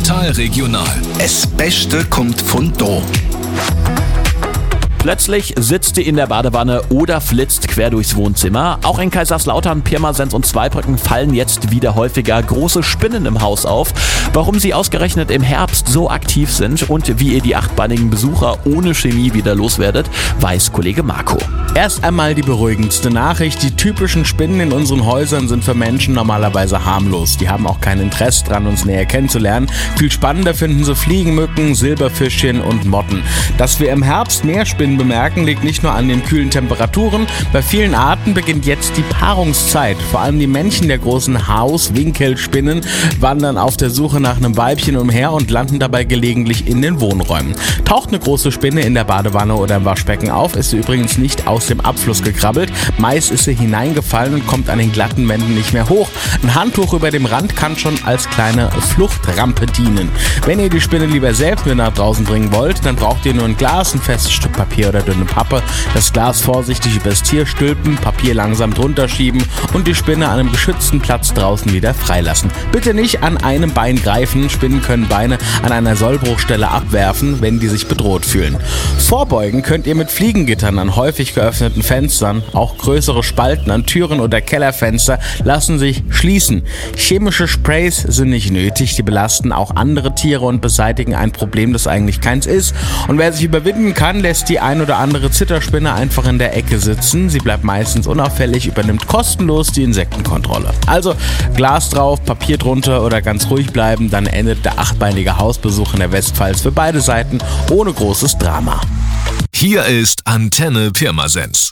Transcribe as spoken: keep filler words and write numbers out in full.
Total regional. Das Beste kommt von da. Plötzlich sitzt sie in der Badewanne oder flitzt quer durchs Wohnzimmer. Auch in Kaiserslautern, Pirmasens und Zweibrücken fallen jetzt wieder häufiger große Spinnen im Haus auf. Warum sie ausgerechnet im Herbst so aktiv sind und wie ihr die achtbeinigen Besucher ohne Chemie wieder loswerdet, weiß Kollege Marco. Erst einmal die beruhigendste Nachricht. Die typischen Spinnen in unseren Häusern sind für Menschen normalerweise harmlos. Die haben auch kein Interesse dran, uns näher kennenzulernen. Viel spannender finden sie Fliegenmücken, Silberfischchen und Motten. Dass wir im Herbst mehr Spinnen bemerken, liegt nicht nur an den kühlen Temperaturen. Bei vielen Arten beginnt jetzt die Paarungszeit. Vor allem die Männchen der großen Hauswinkelspinnen wandern auf der Suche nach einem Weibchen umher und landen dabei gelegentlich in den Wohnräumen. Taucht eine große Spinne in der Badewanne oder im Waschbecken auf, ist sie übrigens nicht aus dem Abfluss gekrabbelt. Meist ist sie hineingefallen und kommt an den glatten Wänden nicht mehr hoch. Ein Handtuch über dem Rand kann schon als kleine Fluchtrampe dienen. Wenn ihr die Spinne lieber selbst mit nach draußen bringen wollt, dann braucht ihr nur ein Glas, ein festes Stück Papier oder dünne Pappe, das Glas vorsichtig übers Tier stülpen, Papier langsam drunter schieben und die Spinne an einem geschützten Platz draußen wieder freilassen. Bitte nicht an einem Bein greifen, Spinnen können Beine an einer Sollbruchstelle abwerfen, wenn die sich bedroht fühlen. Vorbeugen könnt ihr mit Fliegengittern an häufig geöffneten Fenstern, auch größere Spalten an Türen oder Kellerfenster lassen sich schließen. Chemische Sprays sind nicht nötig, die belasten auch andere Tiere und beseitigen ein Problem, das eigentlich keins ist. Und wer sich überwinden kann, lässt die ein oder andere Zitterspinne einfach in der Ecke sitzen. Sie bleibt meistens unauffällig, übernimmt kostenlos die Insektenkontrolle. Also Glas drauf, Papier drunter oder ganz ruhig bleiben, dann endet der achtbeinige Hausbesuch in der Westpfalz für beide Seiten ohne großes Drama. Hier ist Antenne Pirmasens.